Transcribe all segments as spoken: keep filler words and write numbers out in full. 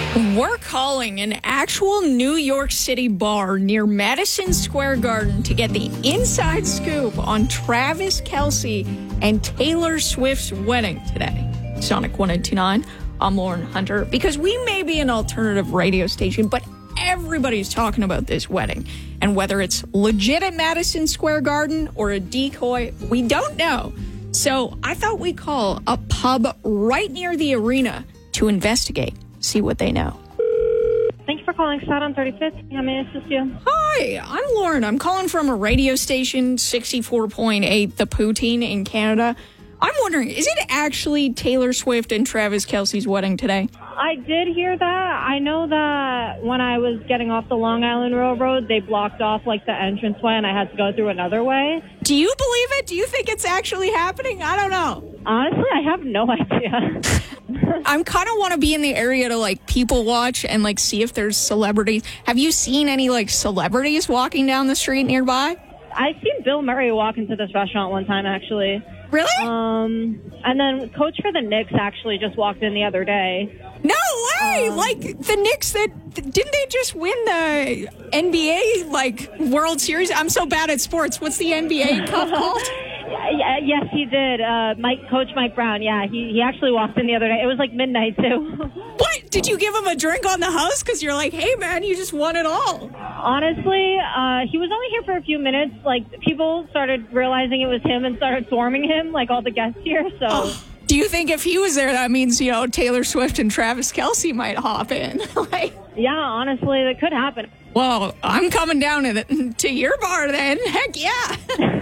We're calling an actual New York City bar near Madison Square Garden to get the inside scoop on Travis Kelce and Taylor Swift's wedding today. Sonic one oh two nine, I'm Lauren Hunter. Because we may be an alternative radio station, but everybody's talking about this wedding. And whether it's legit at Madison Square Garden or a decoy, we don't know. So I thought we'd call a pub right near the arena to investigate. See what they know. Thank you for calling Sat on thirty-fifth. How may I assist you? Hi, I'm Lauren. I'm calling from a radio station, sixty-four point eight The Poutine in Canada. I'm wondering, is it actually Taylor Swift and Travis Kelce's wedding today? I did hear that. I know that when I was getting off the Long Island Railroad, they blocked off like the entranceway and I had to go through another way. Do you believe it? Do you think it's actually happening? I don't know. Honestly, I have no idea. I'm kind of want to be in the area to like people watch and like see if there's celebrities. Have you seen any like celebrities walking down the street nearby? I seen Bill Murray walk into this restaurant one time, actually. Really? Um, and then coach for the Knicks actually just walked in the other day. No way! Um, like the Knicks, that didn't they just win the N B A like World Series? I'm so bad at sports. What's the N B A cup called? Yeah, yes, he did. Uh, Mike, Coach Mike Brown. Yeah, he he actually walked in the other day. It was like midnight too. What? Did you give him a drink on the house? Because you're like, hey man, you just won it all. Honestly, uh, he was only here for a few minutes. Like people started realizing it was him and started swarming him, like all the guests here. So. Oh. Do you think if he was there, that means, you know, Taylor Swift and Travis Kelce might hop in? like, yeah, honestly, that could happen. Well, I'm coming down to, the, to your bar then. Heck yeah.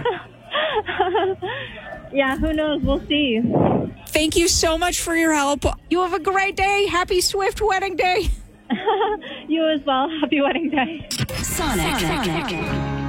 Yeah, who knows? We'll see. Thank you so much for your help. You have a great day. Happy Swift wedding day. You as well. Happy wedding day. Sonic. Sonic. Sonic.